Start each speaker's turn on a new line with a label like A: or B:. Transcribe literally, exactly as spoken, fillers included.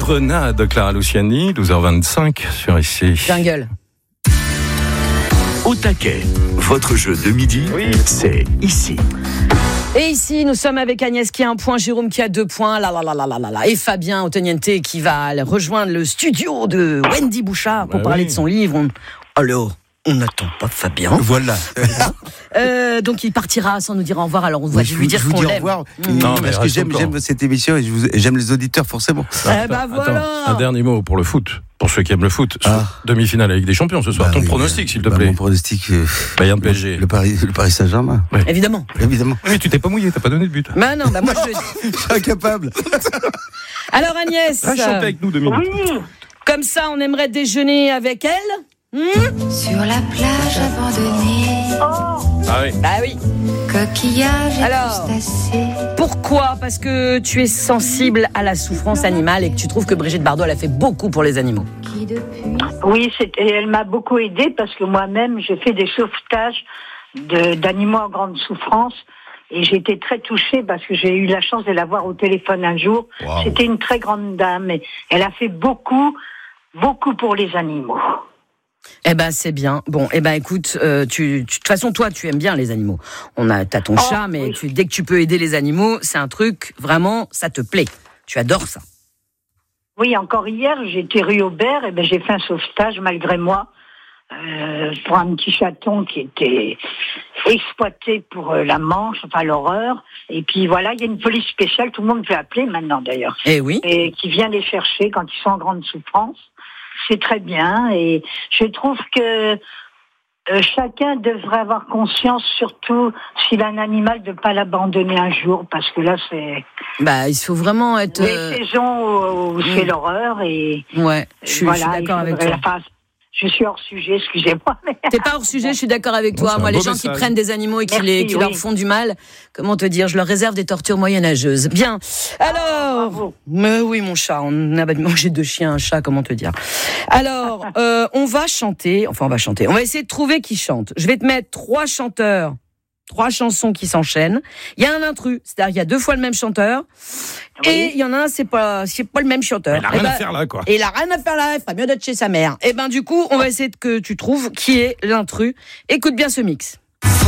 A: Grenade, Clara Luciani, douze heures vingt-cinq sur ici.
B: Jungle.
C: Au taquet, votre jeu de midi, oui. C'est ici.
B: Et ici, nous sommes avec Agnès qui a un point, Jérôme qui a deux points, là, là, là, là, là, là, là. Et Fabien Otoniente qui va rejoindre le studio de Wendy Bouchard pour bah parler oui. de son livre. On... Alors, on n'attend pas Fabien.
D: Voilà.
B: euh, donc il partira sans nous dire au revoir. Alors on va
D: je
B: lui dire qu'on l'aime.
D: Au revoir. Mmh. Non, parce que j'aime, j'aime cette émission et je vous, j'aime les auditeurs forcément.
B: Ah, eh ben voilà.
A: Attends, un dernier mot pour le foot. Pour ceux qui aiment le foot, ah. demi-finale avec des champions ce soir. Bah, Ton oui, pronostic, s'il te
D: bah,
A: plaît.
D: Mon pronostic. Euh,
A: Bayern P S G.
D: Le Paris, le Paris Saint-Germain.
B: Ouais. Évidemment.
D: Évidemment.
A: Mais tu t'es pas mouillé, t'as pas donné de but.
B: Bah non, bah moi je le dis.
D: Je suis incapable.
B: Alors Agnès.
A: Va chanter avec nous deux minutes.
B: Oui. Comme ça, on aimerait déjeuner avec elle. Hmm
E: Sur la plage abandonnée.
B: Oh.
A: Ah oui.
B: Bah oui.
E: Coquillage et
B: Alors,
E: crustacés.
B: Pourquoi ? Parce que tu es sensible à la souffrance animale et que tu trouves que Brigitte Bardot, elle a fait beaucoup pour les animaux.
F: Oui, c'était, elle m'a beaucoup aidée parce que moi-même, j'ai fait des sauvetages de, d'animaux en grande souffrance. Et j'ai été très touchée parce que j'ai eu la chance de la voir au téléphone un jour. Wow. C'était une très grande dame. Et elle a fait beaucoup, beaucoup pour les animaux.
B: Eh ben c'est bien. Bon, eh ben écoute, euh, tu, tu, de toute façon toi tu aimes bien les animaux. On a, t'as ton oh, chat, mais oui. tu, dès que tu peux aider les animaux, c'est un truc vraiment, ça te plaît. Tu adores ça.
F: Oui, encore hier, j'étais rue Aubert, et ben j'ai fait un sauvetage malgré moi euh, pour un petit chaton qui était exploité pour euh, la Manche, enfin l'horreur. Et puis voilà, il y a une police spéciale, tout le monde peut appeler maintenant d'ailleurs.
B: Eh oui.
F: Et qui vient les chercher quand ils sont en grande souffrance. C'est très bien et je trouve que euh, chacun devrait avoir conscience, surtout s'il a un animal, de ne pas l'abandonner un jour parce que là c'est...
B: Bah il faut vraiment être...
F: Les saisons où, où c'est mmh. l'horreur et...
B: Ouais, je suis,
F: voilà,
B: je suis d'accord avec toi.
F: Enfin, je suis hors sujet, excusez-moi. Mais...
B: T'es pas hors sujet, je suis d'accord avec toi. Bon, moi, les gens message. qui prennent des animaux et qui, Merci, les, qui oui. leur font du mal, comment te dire, je leur réserve des tortures moyenâgeuses. Bien. Alors, oh, mais oui, mon chat, on a mangé deux chiens, un chat, comment te dire. Alors, euh, on va chanter, enfin, on va chanter. On va essayer de trouver qui chante. Je vais te mettre trois chanteurs, trois chansons qui s'enchaînent. Il y a un intrus, c'est-à-dire il y a deux fois le même chanteur. Oui. Et il y en a un, c'est pas, c'est pas le même chanteur.
A: Il a rien
B: et ben,
A: à faire là, quoi.
B: Et il a rien à faire là, il ferait mieux d'être chez sa mère. Et ben, du coup, on va essayer de que tu trouves qui est l'intrus. Écoute bien ce mix.